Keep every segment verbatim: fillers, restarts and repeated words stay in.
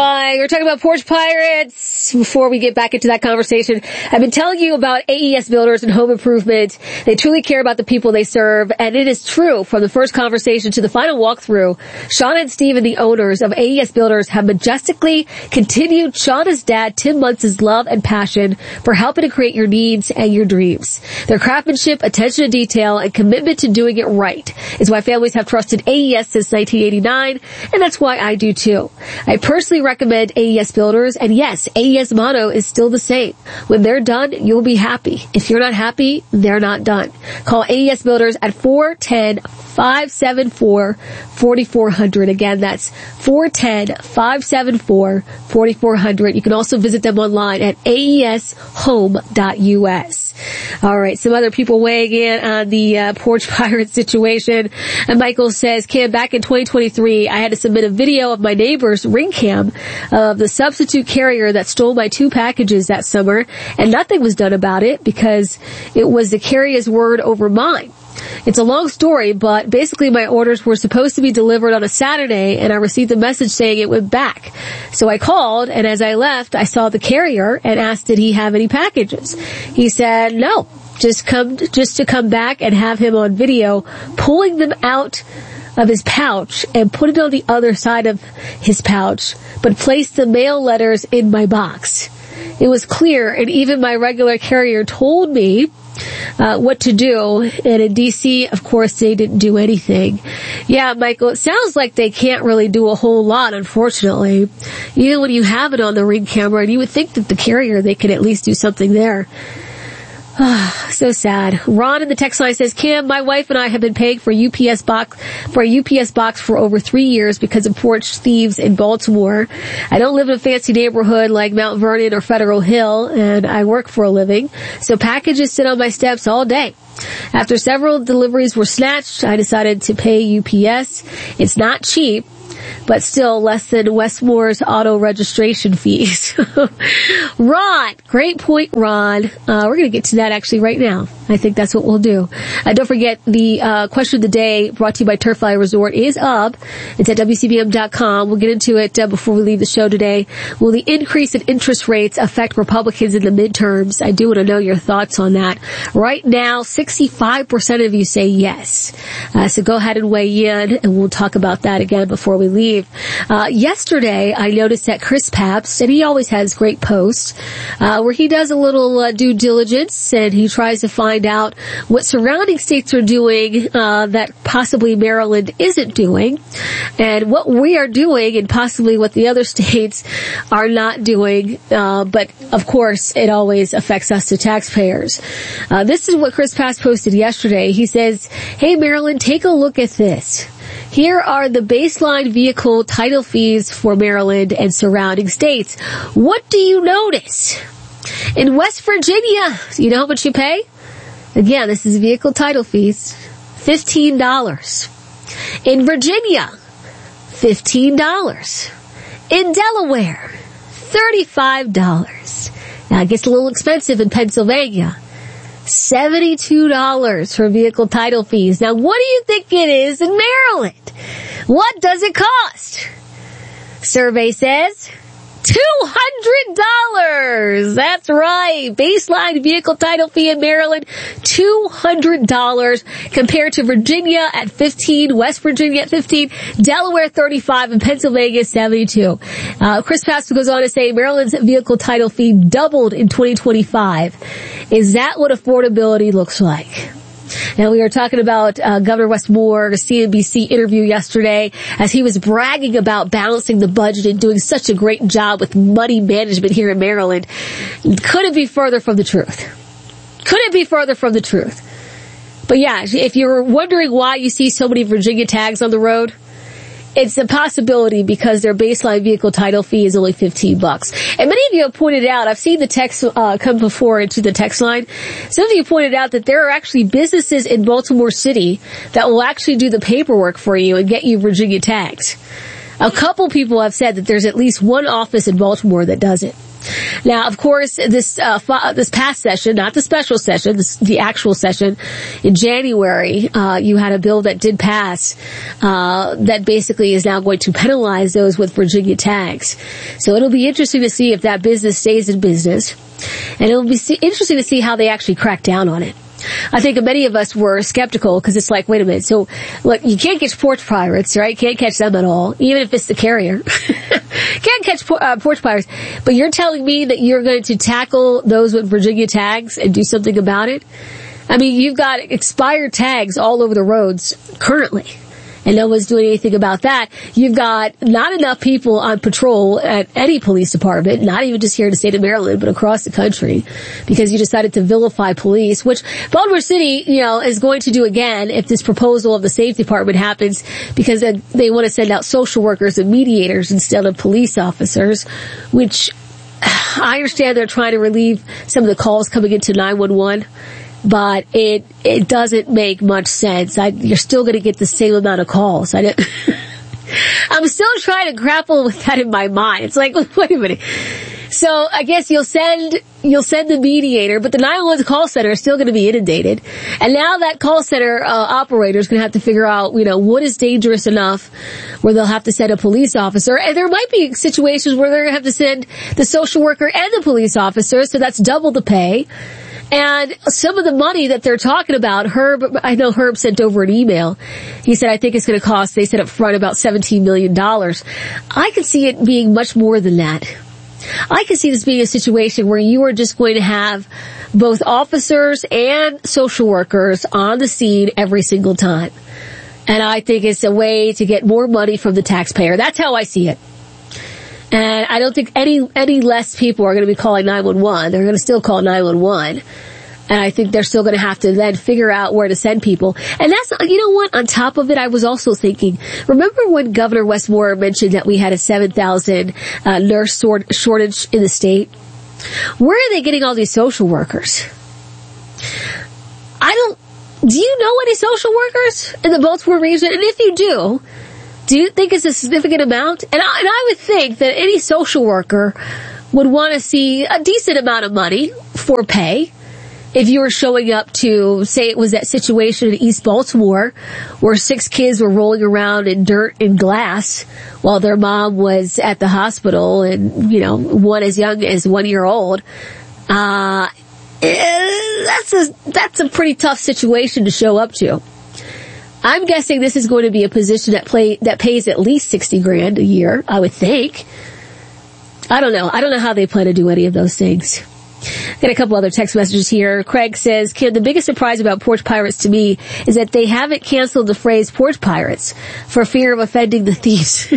right. We're talking about porch pirates. Before we get back into that conversation, I've been telling you about A E S Builders and home improvement. They truly care about the people they serve, and it is true. From the first conversation to the final walkthrough, Shauna and Steven, the owners of A E S Builders, have majestically continued Shauna's dad, Tim Muntz's love and passion for helping to create your needs and your dreams. Their craftsmanship, attention to detail, and commitment to doing it right is why families have trusted A E S since nineteen eighty-nine, and that's why I do too. I personally recommend A E S Builders, and yes, A E S motto is still the same. When they're done, you'll be happy. If you're not happy, they're not done. Call A E S Builders at four one zero, five seven four, four four zero zero. Again, that's four one zero, five seven four, four four zero zero. You can also visit them online at A E S home dot U S. All right, some other people weighing in on the uh, porch pirate situation. And Michael says, Cam, back in twenty twenty-three, I had to submit a video of my neighbor's ring cam of the substitute carrier that stole my two packages that summer, and nothing was done about it because it was the carrier's word over mine. It's a long story, but basically my orders were supposed to be delivered on a Saturday, and I received a message saying it went back. So I called, and as I left, I saw the carrier and asked, did he have any packages? He said, no, just come, just to come back and have him on video pulling them out of his pouch and put it on the other side of his pouch, but placed the mail letters in my box. It was clear, and even my regular carrier told me Uh, what to do. And in D C, of course, they didn't do anything. Yeah, Michael, it sounds like they can't really do a whole lot, unfortunately. Even when you have it on the ring camera, and you would think that the carrier, they could at least do something there. So sad. Ron in the text line says, Cam, my wife and I have been paying for U P S box, for a U P S box for over three years because of porch thieves in Baltimore. I don't live in a fancy neighborhood like Mount Vernon or Federal Hill, and I work for a living, so packages sit on my steps all day. After several deliveries were snatched, I decided to pay U P S. It's not cheap, but still less than Westmore's auto registration fees. Ron, great point, Ron. Uh, we're going to get to that actually right now. I think that's what we'll do. Uh, don't forget, the uh, question of the day brought to you by Turf Valley Resort is up. It's at W C B M dot com. We'll get into it uh, before we leave the show today. Will the increase in interest rates affect Republicans in the midterms? I do want to know your thoughts on that. Right now, sixty-five percent of you say yes. Uh, so go ahead and weigh in, and we'll talk about that again before we leave. Uh, yesterday, I noticed that Chris Papst, and he always has great posts, uh, where he does a little uh, due diligence, and he tries to find out what surrounding states are doing uh, that possibly Maryland isn't doing, and what we are doing and possibly what the other states are not doing. Uh, but, of course, it always affects us, the taxpayers. Uh, this is what Chris Papst posted yesterday. He says, hey, Maryland, take a look at this. Here are the baseline vehicle title fees for Maryland and surrounding states. What do you notice? In West Virginia, you know how much you pay? Again, this is vehicle title fees, fifteen dollars. In Virginia, fifteen dollars. In Delaware, thirty-five dollars. Now, it gets a little expensive in Pennsylvania. seventy-two dollars for vehicle title fees. Now, what do you think it is in Maryland? What does it cost? Survey says two hundred dollars. That's right. Baseline vehicle title fee in Maryland, two hundred dollars compared to Virginia at fifteen, West Virginia at fifteen, Delaware thirty-five, and Pennsylvania seventy-two. Uh, Chris Papst goes on to say Maryland's vehicle title fee doubled in twenty twenty-five. Is that what affordability looks like? Now, we were talking about uh, Governor Wes Moore, a C N B C interview yesterday, as he was bragging about balancing the budget and doing such a great job with money management here in Maryland. Could it be further from the truth? Could it be further from the truth? But yeah, if you're wondering why you see so many Virginia tags on the road, it's a possibility because their baseline vehicle title fee is only fifteen bucks. And many of you have pointed out, I've seen the text uh, come before into the text line. Some of you pointed out that there are actually businesses in Baltimore City that will actually do the paperwork for you and get you Virginia tags. A couple people have said that there's at least one office in Baltimore that does it. Now, of course, this uh, fa- this past session, not the special session, this, the actual session in January, uh, you had a bill that did pass uh, that basically is now going to penalize those with Virginia tags. So it'll be interesting to see if that business stays in business, and it'll be see- interesting to see how they actually crack down on it. I think many of us were skeptical because it's like, wait a minute, so look, you can't catch porch pirates, right? Can't catch them at all, even if it's the carrier. Can't catch por- uh, porch pirates, but you're telling me that you're going to tackle those with Virginia tags and do something about it? I mean, you've got expired tags all over the roads currently, and no one's doing anything about that. You've got not enough people on patrol at any police department, not even just here in the state of Maryland, but across the country, because you decided to vilify police, which Baltimore City, you know, is going to do again if this proposal of the safety department happens, because they want to send out social workers and mediators instead of police officers, which I understand they're trying to relieve some of the calls coming into nine one one. But it it doesn't make much sense. I, you're still going to get the same amount of calls. I don't, I'm still trying to grapple with that in my mind. It's like, wait a minute. So I guess you'll send you'll send the mediator, but the nine one one call center is still going to be inundated. And now that call center uh, operator is going to have to figure out, you know, what is dangerous enough where they'll have to send a police officer. And there might be situations where they're going to have to send the social worker and the police officer, so that's double the pay. And some of the money that they're talking about, Herb, I know Herb sent over an email. He said, I think it's going to cost, they said up front, about seventeen million dollars. I could see it being much more than that. I could see this being a situation where you are just going to have both officers and social workers on the scene every single time. And I think it's a way to get more money from the taxpayer. That's how I see it. And I don't think any any less people are going to be calling nine one one. They're going to still call nine one one. And I think they're still going to have to then figure out where to send people. And that's, you know what, on top of it, I was also thinking, remember when Governor Wes Moore mentioned that we had a seven thousand uh, nurse sort- shortage in the state? Where are they getting all these social workers? I don't, do you know any social workers in the Baltimore region? And if you do, do you think it's a significant amount? And I, and I would think that any social worker would want to see a decent amount of money for pay. If you were showing up to, say it was that situation in East Baltimore where six kids were rolling around in dirt and glass while their mom was at the hospital, and, you know, one as young as one year old, uh, that's a, that's a pretty tough situation to show up to. I'm guessing this is going to be a position that play, that pays at least sixty grand a year, I would think. I don't know. I don't know how they plan to do any of those things. Got a couple other text messages here. Craig says, Kim, the biggest surprise about porch pirates to me is that they haven't canceled the phrase porch pirates for fear of offending the thieves.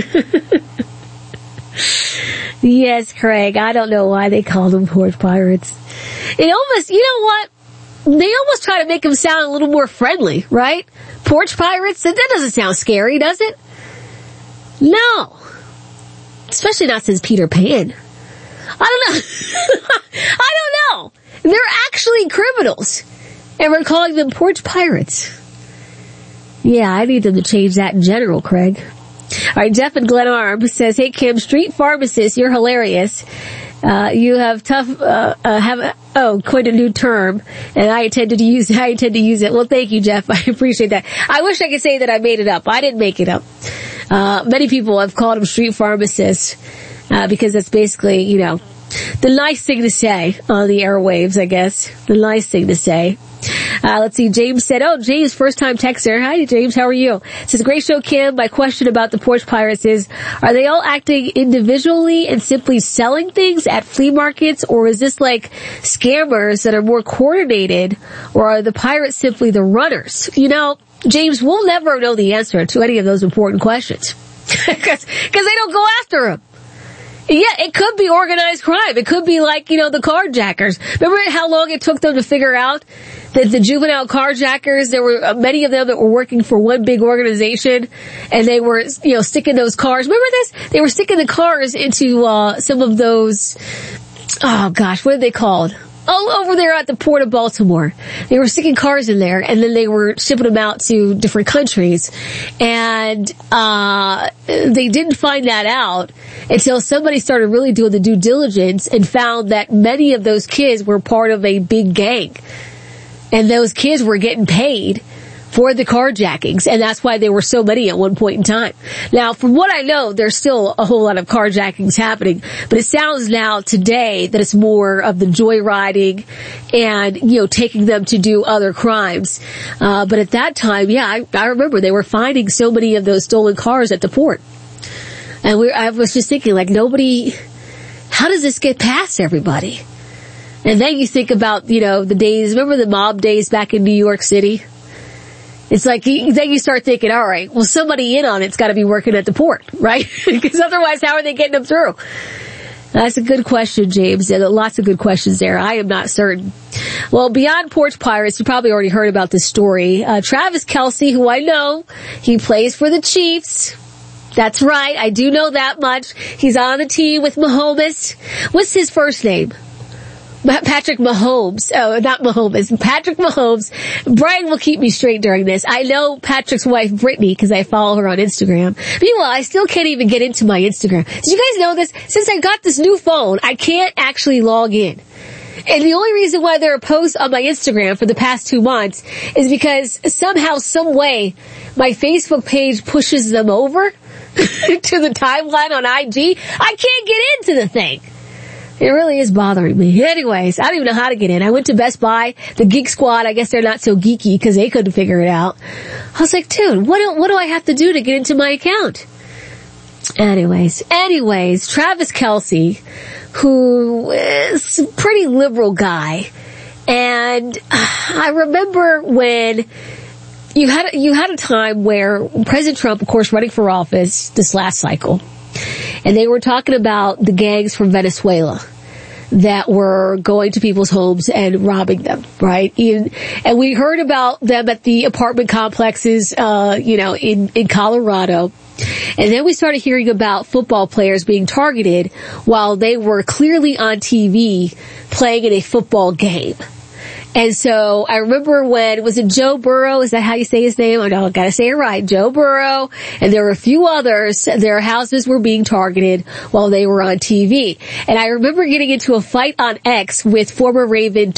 Yes, Craig, I don't know why they call them porch pirates. It almost, you know what? They almost try to make them sound a little more friendly, right? Porch pirates? That doesn't sound scary, does it? No. Especially not since Peter Pan. I don't know. I don't know. They're actually criminals. And we're calling them porch pirates. Yeah, I need them to change that in general, Craig. All right, Jeff in Glenarm says, hey, Kim, street pharmacist, you're hilarious. Uh, you have tough, uh, uh, have, oh, quite a new term, and I intended to use, I intend to use it. Well, thank you, Jeff. I appreciate that. I wish I could say that I made it up. I didn't make it up. Uh, many people have called them street pharmacists, uh, because that's basically, you know, the nice thing to say on the airwaves, I guess. The nice thing to say. Uh, let's see, James said, oh, James, first time texter. Hi, James, how are you? Says, great show, Kim. My question about the porch pirates is, are they all acting individually and simply selling things at flea markets, or is this like scammers that are more coordinated, or are the pirates simply the runners? You know, James, we'll never know the answer to any of those important questions. Because they don't go after them. Yeah, it could be organized crime. It could be like, you know, the carjackers. Remember how long it took them to figure out that the juvenile carjackers, there were many of them that were working for one big organization, and they were, you know, sticking those cars. Remember this? They were sticking the cars into, uh, some of those, oh gosh, what are they called? all over there at the Port of Baltimore. They were sticking cars in there, and then they were shipping them out to different countries. And uh they didn't find that out until somebody started really doing the due diligence and found that many of those kids were part of a big gang. And those kids were getting paid for the carjackings, and that's why there were so many at one point in time. Now, from what I know, there's still a whole lot of carjackings happening, but it sounds now today that it's more of the joyriding and, you know, taking them to do other crimes. Uh, but at that time, yeah, I, I remember they were finding so many of those stolen cars at the port. And we, I was just thinking, like, nobody, how does this get past everybody? And then you think about, you know, the days, remember the mob days back in New York City? It's like, then you start thinking, all right, well, somebody in on it's got to be working at the port, right? Because otherwise, how are they getting them through? That's a good question, James. And lots of good questions there. I am not certain. Well, beyond Porch Pirates, you probably already heard about this story. Uh, Travis Kelce, who I know, he plays for the Chiefs. That's right. I do know that much. He's on the team with Mahomes. What's his first name? Patrick Mahomes. Oh, not Mahomes. Patrick Mahomes. Brian will keep me straight during this. I know Patrick's wife, Brittany, because I follow her on Instagram. Meanwhile, I still can't even get into my Instagram. Did you guys know this? Since I got this new phone, I can't actually log in. And the only reason why there are posts on my Instagram for the past two months is because somehow, some way, my Facebook page pushes them over to the timeline on I G. I can't get into the thing. It really is bothering me. Anyways, I don't even know how to get in. I went to Best Buy, the Geek Squad. I guess they're not so geeky because they couldn't figure it out. I was like, dude, what do, what do I have to do to get into my account? Anyways, anyways, Travis Kelce, who is a pretty liberal guy. And I remember when you had, you had a time where President Trump, of course, running for office this last cycle, and they were talking about the gangs from Venezuela that were going to people's homes and robbing them, right? And we heard about them at the apartment complexes, uh, you know, in, in Colorado. And then we started hearing about football players being targeted while they were clearly on T V playing in a football game. And so I remember when, was it Joe Burrow? Is that how you say his name? Oh no, I gotta say it right. Joe Burrow. And there were a few others. Their houses were being targeted while they were on T V. And I remember getting into a fight on X with former Raven